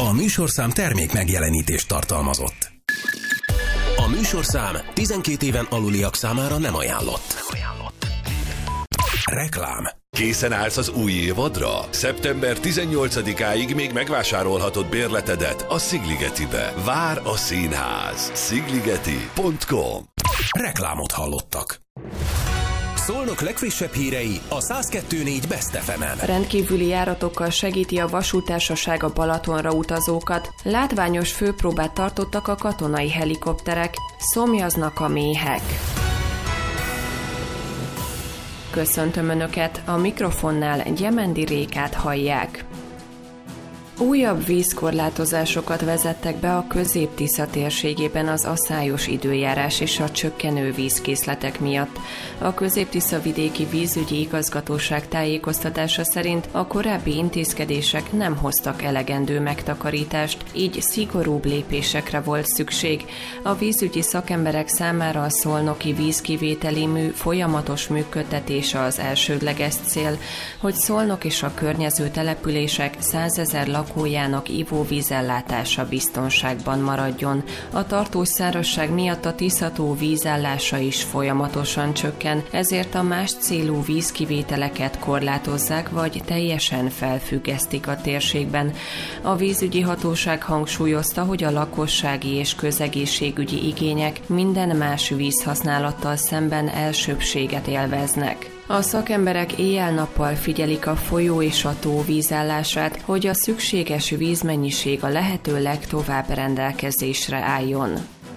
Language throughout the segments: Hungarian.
A műsorszám termék megjelenítést tartalmazott. A műsorszám 12 éven aluliak számára nem ajánlott. Reklám. Készen állsz az új évadra? Szeptember 18-áig még megvásárolhatod bérletedet a Szigligetibe. Vár a színház. Szigligeti.com. Reklámot hallottak. Szolnok legfrissebb hírei a 102.4 Best FM-en. Rendkívüli járatokkal segíti a vasúttársaság a Balatonra utazókat. Látványos főpróbát tartottak a katonai helikopterek. Szomjaznak a méhek. Köszöntöm Önöket, a mikrofonnál Gyemendi Rékát hallják. Újabb vízkorlátozásokat vezettek be a Közép-Tisza térségében az aszályos időjárás és a csökkenő vízkészletek miatt. A Közép-Tisza vidéki vízügyi igazgatóság tájékoztatása szerint a korábbi intézkedések nem hoztak elegendő megtakarítást, így szigorúbb lépésekre volt szükség. A vízügyi szakemberek számára a szolnoki vízkivételi mű folyamatos működtetése az elsődleges cél, hogy Szolnok és a környező települések 100 000 lakójának ivóvízellátása biztonságban maradjon. A tartós szárazság miatt a Tisza-tó vízállása is folyamatosan csökken, ezért a más célú vízkivételeket korlátozzák vagy teljesen felfüggesztik a térségben. A vízügyi hatóság hangsúlyozta, hogy a lakossági és közegészségügyi igények minden más vízhasználattal szemben elsőbbséget élveznek. A szakemberek éjjel-nappal figyelik a folyó és a tó vízállását, hogy a szükséges vízmennyiség a lehető legtovább rendelkezésre álljon.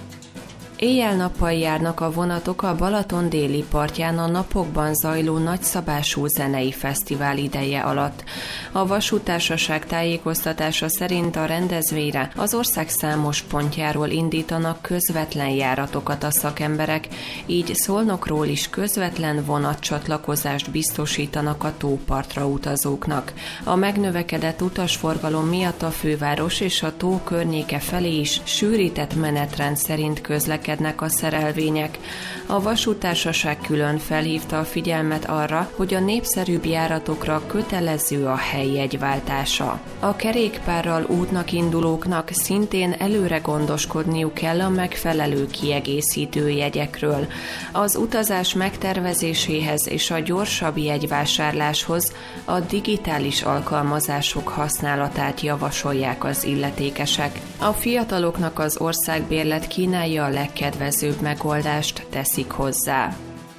Éjjel-nappal járnak a vonatok a Balaton déli partján a napokban zajló nagyszabású zenei fesztivál ideje alatt. A vasúttársaság tájékoztatása szerint a rendezvényre az ország számos pontjáról indítanak közvetlen járatokat a szakemberek, így Szolnokról is közvetlen vonatcsatlakozást biztosítanak a tópartra utazóknak. A megnövekedett utasforgalom miatt a főváros és a tó környéke felé is sűrített menetrend szerint közlekednek a szerelvények. A vasúttársaság külön felhívta a figyelmet arra, hogy a népszerűbb járatokra kötelező a helyjegyváltása. A kerékpárral útnak indulóknak szintén előre gondoskodniuk kell a megfelelő kiegészítő jegyekről. Az utazás megtervezéséhez és a gyorsabb jegyvásárláshoz a digitális alkalmazások használatát javasolják az illetékesek. A fiataloknak az országbérlet kínálja a legkedvezőbb megoldást, teszik hozzá.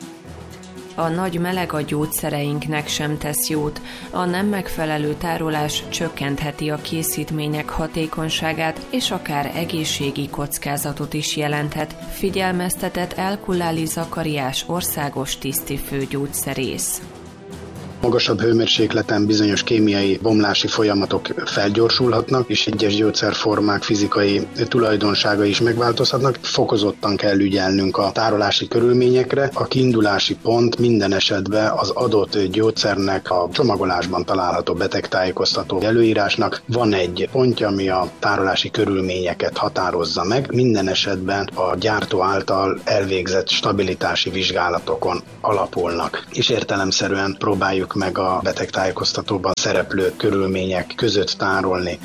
A nagy meleg a gyógyszereinknek sem tesz jót. A nem megfelelő tárolás csökkentheti a készítmények hatékonyságát, és akár egészségi kockázatot is jelenthet, figyelmeztetett Elkulláli Zakariás országos tisztifőgyógyszerész. Magasabb hőmérsékleten bizonyos kémiai bomlási folyamatok felgyorsulhatnak, és egyes gyógyszerformák fizikai tulajdonságai is megváltozhatnak. Fokozottan kell ügyelnünk a tárolási körülményekre. A kiindulási pont minden esetben az adott gyógyszernek a csomagolásban található betegtájékoztató előírásnak van egy pontja, ami a tárolási körülményeket határozza meg. Minden esetben a gyártó által elvégzett stabilitási vizsgálatokon alapulnak, és értelemszerűen próbáljuk meg a betegtájékoztatóban szereplő körülmények között tárolni.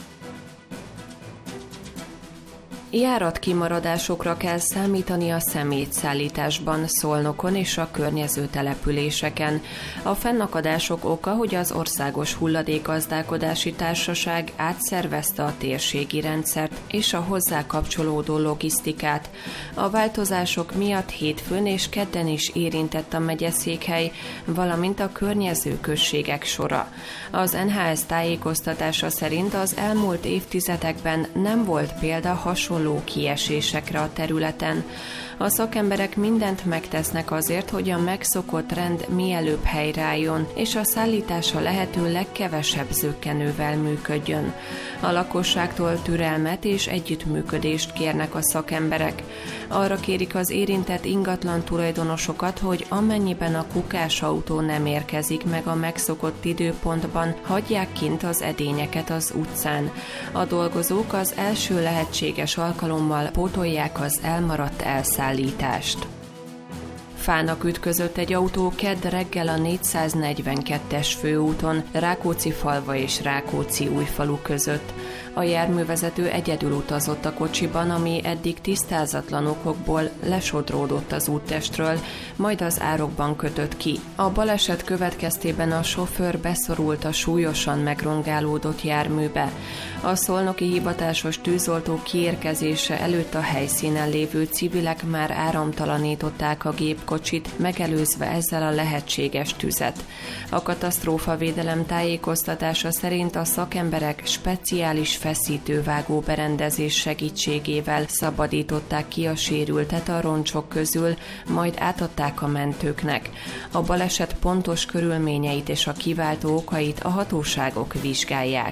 Járatkimaradásokra kell számítani a szemétszállításban Szolnokon és a környező településeken. A fennakadások oka, hogy az Országos Hulladékgazdálkodási Társaság átszervezte a térségi rendszert és a hozzá kapcsolódó logisztikát. A változások miatt hétfőn és kedden is érintett a megyeszékhely, valamint a környező községek sora. Az NHS tájékoztatása szerint az elmúlt évtizedekben nem volt példa hasonló kiesésekre a területen. A szakemberek mindent megtesznek azért, hogy a megszokott rend mielőbb helyreálljon, és a szállítás a lehető legkevesebb zökkenővel működjön. A lakosságtól türelmet és együttműködést kérnek a szakemberek. Arra kérik az érintett ingatlan tulajdonosokat, hogy amennyiben a kukásautó nem érkezik meg a megszokott időpontban, hagyják kint az edényeket az utcán. A dolgozók az első lehetséges alkalommal pótolják az elmaradt elszállítást. Fának ütközött egy autó kedd reggel a 442-es főúton Rákóczifalva és Rákóczi-Újfalu között. A járművezető egyedül utazott a kocsiban, ami eddig tisztázatlan okokból lesodródott az úttestről, majd az árokban kötött ki. A baleset következtében a sofőr beszorult a súlyosan megrongálódott járműbe. A szolnoki hivatásos tűzoltó kiérkezése előtt a helyszínen lévő civilek már áramtalanították a gépkocsit, megelőzve ezzel a lehetséges tüzet. A katasztrófavédelem tájékoztatása szerint a szakemberek speciális feszítővágó berendezés segítségével szabadították ki a sérültet a roncsok közül, majd átadták a mentőknek. A baleset pontos körülményeit és a kiváltó okait a hatóságok vizsgálják.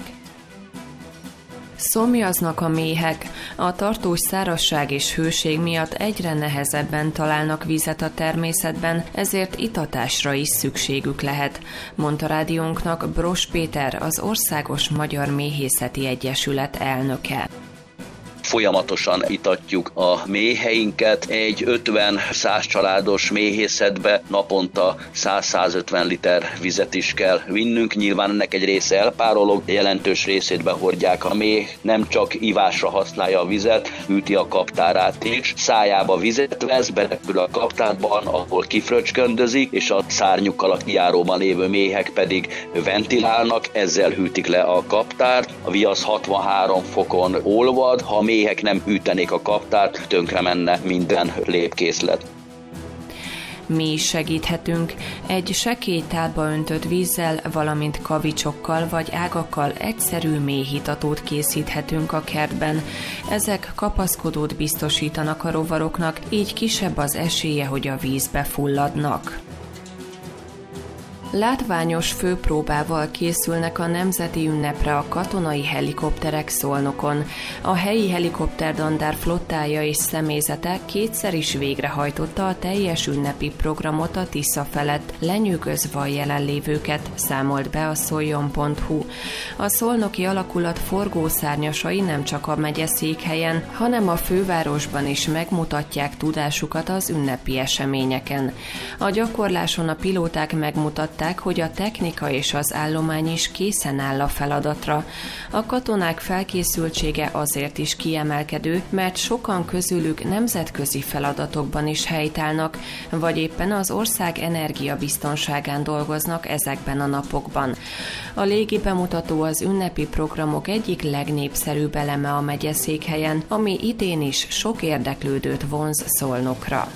Szomjaznak a méhek. A tartós szárazság és hőség miatt egyre nehezebben találnak vizet a természetben, ezért itatásra is szükségük lehet, mondta rádiónknak Bros Péter, az Országos Magyar Méhészeti Egyesület elnöke. Folyamatosan itatjuk a méheinket. Egy 50-100 családos méhészetbe naponta 100-150 liter vizet is kell vinnünk. Nyilván ennek egy része elpárolog, jelentős részét behordják. A méh nem csak ivásra használja a vizet, hűti a kaptárát is. Szájába vizet vesz, berepül a kaptárban, ahol kifröcsköndözik, és a szárnyukkal a kijáróban lévő méhek pedig ventilálnak, ezzel hűtik le a kaptárt. A viasz 63 fokon olvad, ha a méhek nem hűtenék a kaptárt, tönkre menne minden lépkészlet. Mi is segíthetünk. Egy sekély tálba öntött vízzel, valamint kavicsokkal vagy ágakkal egyszerű méhitatót készíthetünk a kertben. Ezek kapaszkodót biztosítanak a rovaroknak, így kisebb az esélye, hogy a vízbe fulladnak. Látványos főpróbával készülnek a nemzeti ünnepre a katonai helikopterek Szolnokon. A helyi helikopterdandár flottája és személyzete kétszer is végrehajtotta a teljes ünnepi programot a Tisza felett, lenyűgözve a jelenlévőket, számolt be a szoljon.hu. A szolnoki alakulat forgószárnyasai nem csak a megyeszékhelyen, hanem a fővárosban is megmutatják tudásukat az ünnepi eseményeken. A gyakorláson a pilóták megmutatták, hogy a technika és az állomány is készen áll a feladatra. A katonák felkészültsége azért is kiemelkedő, mert sokan közülük nemzetközi feladatokban is helytállnak, vagy éppen az ország energiabiztonságán dolgoznak ezekben a napokban. A légi bemutató az ünnepi programok egyik legnépszerűbb eleme a megyeszékhelyen, ami idén is sok érdeklődőt vonz Szolnokra.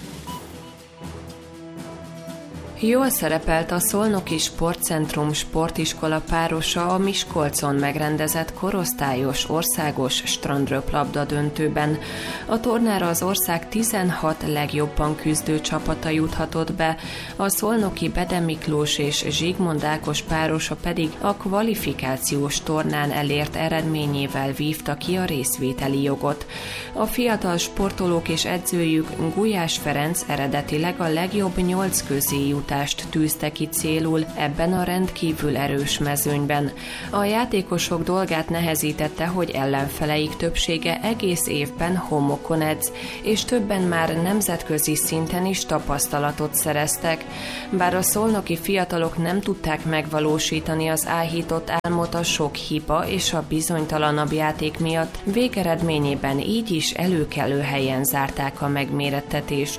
Jól szerepelt a Szolnoki Sportcentrum sportiskola párosa a Miskolcon megrendezett korosztályos országos strandröplabda döntőben. A tornára az ország 16 legjobban küzdő csapata juthatott be, a szolnoki Bede Miklós és Zsigmond Ákos párosa pedig a kvalifikációs tornán elért eredményével vívta ki a részvételi jogot. A fiatal sportolók és edzőjük Gulyás Ferenc eredetileg a legjobb 8 közé jutást tűzte ki célul ebben a rendkívül erős mezőnyben. A játékosok dolgát nehezítette, hogy ellenfeleik többsége egész évben homokon edz, és többen már nemzetközi szinten is tapasztalatot szereztek. Bár a szolnoki fiatalok nem tudták megvalósítani az áhított álmot a sok hiba és a bizonytalanabb játék miatt, végeredményében így is előkelő helyen zárták a megmérettetést.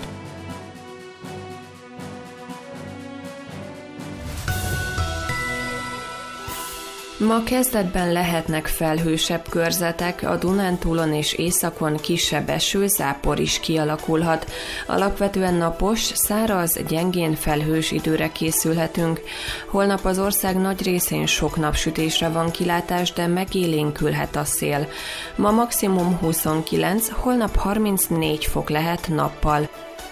Ma kezdetben lehetnek felhősebb körzetek, a Dunántúlon és északon kisebb eső, zápor is kialakulhat. Alapvetően napos, száraz, gyengén felhős időre készülhetünk. Holnap az ország nagy részén sok napsütésre van kilátás, de megélénkülhet a szél. Ma maximum 29, holnap 34 fok lehet nappal.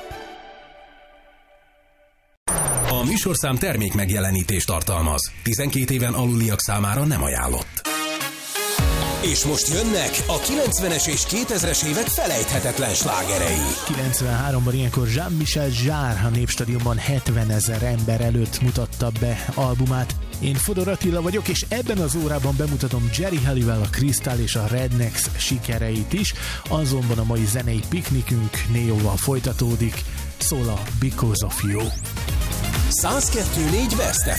A műsorszám termék megjelenítést tartalmaz. 12 éven aluliak számára nem ajánlott. És most jönnek a 90-es és 2000-es évek felejthetetlen slágerei. 93-ban ilyenkor Jean-Michel Jarre a Népstadionban 70 000 ember előtt mutatta be albumát. Én Fodor Attila vagyok, és ebben az órában bemutatom Jerry Halliwell, a Crystal és a Rednecks sikereit is, azonban a mai zenei piknikünk Néóval folytatódik, szól a Because of You. 102.4 West